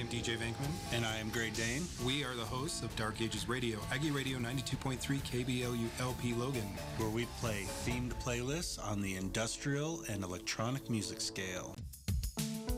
DJ Venkman. And I am Gray Dane. We are the hosts of Dark Ages Radio, Aggie Radio 92.3 KBLU LP Logan, where we play themed playlists on the industrial and electronic music scale.